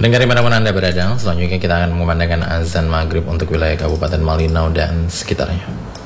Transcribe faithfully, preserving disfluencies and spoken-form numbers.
Pendengar dimanapun Anda berada, selanjutnya kita akan mengumandangkan azan maghrib untuk wilayah Kabupaten Malinau dan sekitarnya.